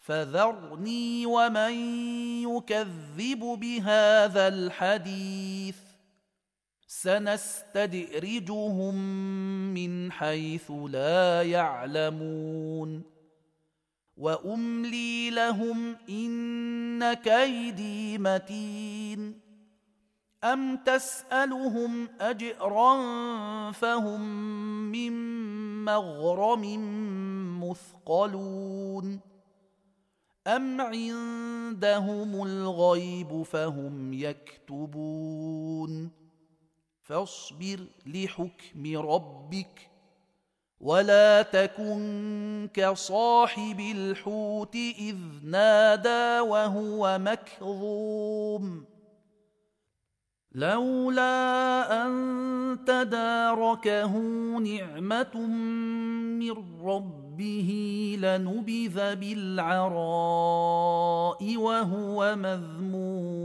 فذرني ومن يكذب بهذا الحديث سنستدرجهم من حيث لا يعلمون وأملي لهم إن كيدي متين أم تسألهم أجرا فهم من مغرم مثقلون أم عندهم الغيب فهم يكتبون فاصبر لحكم ربك ولا تكن كصاحب الحوت إذ نادى وهو مكظوم لولا أن تداركه نعمة من ربه لنبذ بالعراء وهو مذموم